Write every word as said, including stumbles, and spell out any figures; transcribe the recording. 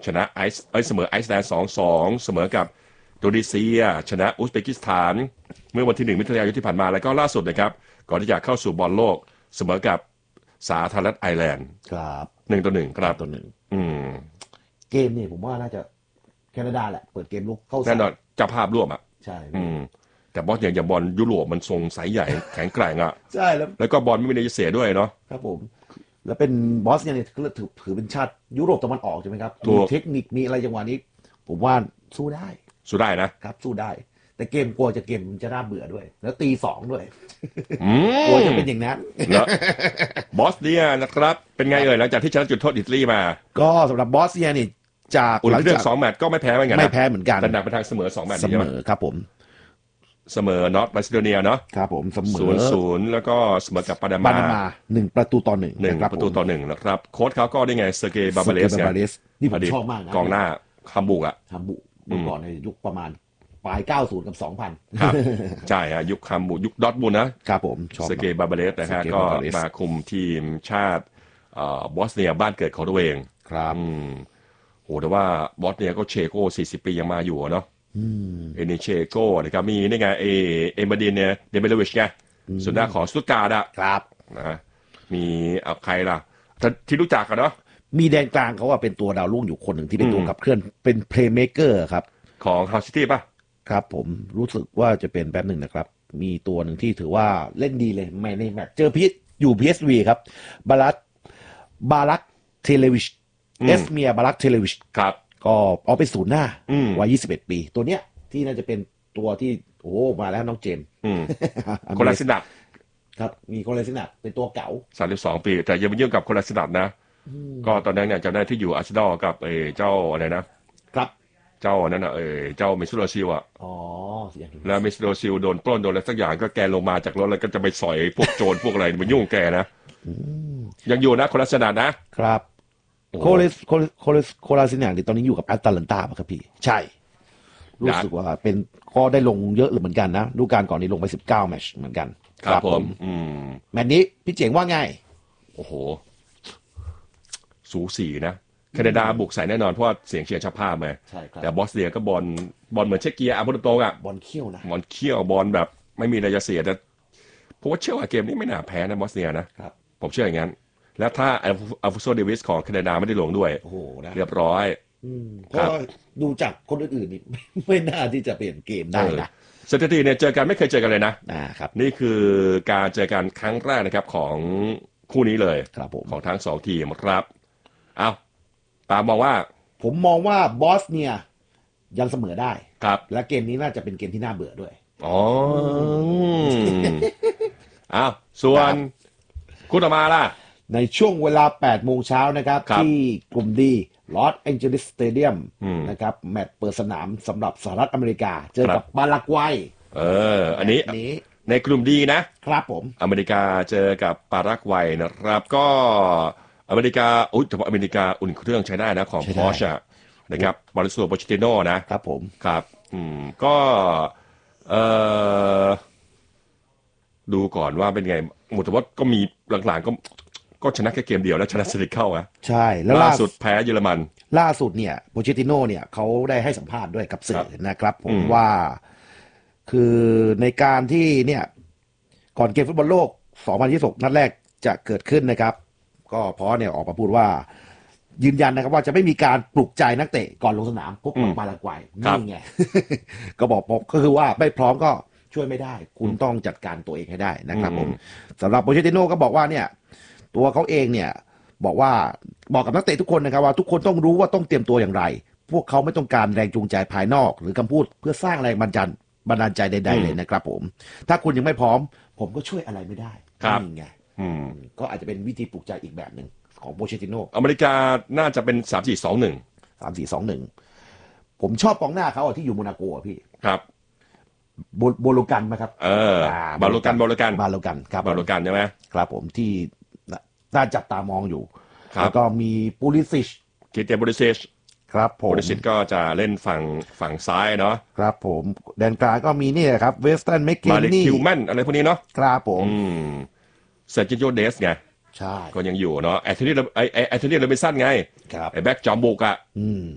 ชนะไอซ์เอ้ยเสมอไอซ์แลนด์ สองสอง เสมอกับอินโดนีเซียชนะอุซเบกิสถานเมื่อวันที่หนึ่งมิถุนายนที่ผ่านมาแล้วก็ล่าสุดนะครับก่อนที่จะเข้าสู่บอลโลกเสมอกับสาธารณรัฐไอร์แลนด์ครับหนึ่งต่อหนึ่งครับตัวหนึ่งอืมเกมนี่ผมว่าน่าจะแคนาดาแหละเปิดเกมลุกเข้าแน่นอนเจ้าภาพร่วมอ่ะใช่อืมแต่บอสอย่างอย่างบอลยุโรปมันทรงไซส์ใหญ่แข็งแกร่งอ่ะใช่แล้วแล้วก็บอลไม่มีในเสียด้วยเนาะครับผมแล้วเป็นบอสเนี่ยถือถือถือเป็นชาติยุโรปตะวันออกใช่ไหมครับมีเทคนิคมีอะไรจังหวะนี้ผมว่าสู้ได้สู้ได้นะครับสู้ได้แต่เกมกลัวจะเกมมันจะน่าเบื่อด้วยแล้วตีสองด้วยกลัวจะเป็นอย่างนั้นบอสเนี่ยนะครับเป็นไงเอ่ยหลังจากที่ชนะจุดโทษอิตาลีมาก็สำหรับบอสเนี่ยนี่จากอุ่นเครื่องสองแมตช์ก็ไม่แพ้เหมือนกันไม่แพ้เหมือนกันแต่หนักไปทางเสมอสองแมตช์เสมอครับผมเสมอนอร์ทมาซิโดเนียเนาะครับผมเสมอศูนย์ศูนย์แล้วก็เสมอกับปานามาปานามาหนึ่งประตูต่อหนึ่งหนึ่งประตูต่อหนึ่งนะครับโค้ชเขาก็ได้ไงเซอร์เกย์บาบาเลสเนี่ยนี่ผมชอบมากนะกองหน้าฮัมบุกอะฮัมบุกเมื่อก่อนในยุคประมาณปลายเก้าสิบกับสองพันครับใช่ฮะยุคฮัมบุกยุคดอร์ทมุนด์นะครับผมชอบเซอร์เกย์บาบาเลสนะฮะก็มาคุมทีมชาติบอสเนียบ้านเกิดของตัวเองครับโหแต่ว่าบอสเนียก็เชโก้สี่สิบปียังมาอยู่เนาะเอเนเชโก้นะครับมีนี่ไงเอเอมาดินเนี่ยเดเบลวิชไงส่วนหน้าของสตุตการ์ดอะครับนะมีเอาใครล่ะที่รู้จักกันเนาะมีแดนกลางเขาว่าเป็นตัวดาวรุ่งอยู่คนหนึ่งที่เป็นตัวขับเคลื่อนเป็นเพลย์เมคเกอร์ครับของฮาวซิตี้ป่ะครับผมรู้สึกว่าจะเป็นแป๊บหนึ่งนะครับมีตัวหนึ่งที่ถือว่าเล่นดีเลยไม่ในแมตช์เจอพีชอยู่ พี เอส วี ครับบารักบารักเทเลวิชเอสเมียบารักเทเลวิชครับก็เอาไปศูนย์หน้าวัยยี่สิบเอ็ดปีตัวเนี้ยที่น่าจะเป็นตัวที่โอ้มาแล้วน้องเจมคนละสนับครับมีคนละสนับเป็นตัวเก่าสามสิบสองปีแต่ยังไม่ยุ่งกับคนละสนับนะก็ตอนนั้นเนี่ยจำได้ที่อยู่อาร์เซนอลกับเอเจ้าอะไรนะครับเจ้านั้นอ่ะเอเจ้าเมสโดซิลอ่ะอ๋อแล้วเมสโดซิลโดนปล้นโดนอะไรสักอย่างก็แกลงมาจากรถแล้วก็จะไปสอยพวกโจรพวกอะไรมันยุ่งแกนะยังอยู่นะคนละสนับนะครับโคเลสโคเลสโคเลสโคลาซินาตอนนี้อยู่กับแอตแลนตาป่ะครับพี่ใช่รู้สึกว่าเป็นก็ได้ลงเยอะเหมือนกันนะดูการก่อนนี้ลงไปสิบเก้าแมตช์เหมือนกันครับผมแมตช์นี้พี่เจ๋งว่าไงโอ้โหสูสีนะแคนาดาบุกใส่แน่นอนเพราะเสียงเชียร์ชาวภาพไงแต่บอสเนียก็บอลบอลเหมือนเช็กเกียร์อ่ะบอลตรงอ่ะบอลเขี้ยวนะบอลเขี้ยวบอลแบบไม่มีอะไรจะเสียแต่ผมว่าเชื่อว่าเกมนี้ไม่น่าแพ้นะบอสเนียนะผมเชื่ออย่างนั้นแล้วถ้าอัลฟุโซเดวิสของแคนาดาไม่ได้ลงด้วยเรียบร้อยเพราะดูจากคนอื่นๆนี่ไม่น่าที่จะเปลี่ยนเกมได้นะสถิติเนี่ยเจอกันไม่เคยเจอกันเลยนะนะครับนี่คือการเจอกันครั้งแรกนะครับของคู่นี้เลยของทั้งสองทีมครับเอาตามมองว่าผมมองว่าบอสเนี่ยยังเสมอได้ครับและเกมนี้น่าจะเป็นเกมที่น่าเบื่อด้วยอ๋ออ้าวส่วนคู่ต่อมาล่ะในช่วงเวลาแปดโมงเช้านะครับที่กลุ่มดีลอสแองเจลิสสเตเดียมนะครับแมตช์เปิดสนามสำหรับสหรัฐอเมริกาเจอกับปารากวัยเอออันนี้ในกลุ่มดีนะครับผมอเมริกาเจอกับปารากวัยนะครับก็อเมริกาอุ้ยแต่ว่าอเมริกาอุ่นเครื่องใช้ได้นะของพอชอะนะครับมาริโซโปชิติโน่นะครับผมครับอืมก็เอ่อดูก่อนว่าเป็นไงหมดแต่ว่าก็มีหลังๆก็ก็ชนะแค่เกมเดียวแล้วชนะสติเข้าอะใช่แล้วล่าสุดแพ้เยอรมันล่าสุดเนี่ยโปชิติโน่เนี่ยเขาได้ให้สัมภาษณ์ด้วยกับสื่อนะครับผมว่าคือในการที่เนี่ยก่อนเกมฟุตบอลโลกสองพันยี่สิบหกนัดแรกจะเกิดขึ้นนะครับก็พอเนี่ยออกมาพูดว่ายืนยันนะครับว่าจะไม่มีการปลุกใจนักเตะก่อนลงสนามพบกับปารากวัยนี่ไง ก็บอกก็คือว่าไม่พร้อมก็ช่วยไม่ได้คุณต้องจัดการตัวเองให้ได้นะครับผมสำหรับโปเชติโน่ก็บอกว่าเนี่ยตัวเขาเองเนี่ยบอกว่าบอกกับนักเตะทุกคนนะครับว่าทุกคนต้องรู้ว่าต้องเตรียมตัวอย่างไรพวกเขาไม่ต้องการแรงจูงใจภายนอกหรือคำพูดเพื่อสร้างแรงบันดาลบันดาลใจใดๆเลยนะครับผมถ้าคุณยังไม่พร้อมผมก็ช่วยอะไรไม่ได้นี่ไงก็อาจจะเป็นวิธีปลุกใจอีกแบบหนึ่งของโปเชติโน่อเมริกาน่าจะเป็นสามสี่สองหนึ่งสามสี่สองหนึ่งผมชอบกองหน้าเขาที่อยู่โมนาโกอ่ะพี่ครับโบโลกันไหมครับเออบาโลกันบาโลกันบาโลกันครับบาโลกันใช่ไหมครับผมที่น่าจับตามองอยู่แล้วก็มีปูลิซิชคิเตียนปูลิซิชครับผมปูลิซิชก็จะเล่นฝั่งฝั่งซ้ายเนาะครับผมแดนกลางก็มีนี่ครับเวสตันแมคเกนนี่คิวแมนอะไรพวกนี้เนาะครับผมเซอร์จิโยเดสไงใช่ก็ยังอยู่เนาะแอตเทอร์นี่ไอแอตเทอร์นี่โรบินสันไงไอแบ็กจอมบุกอ่ะ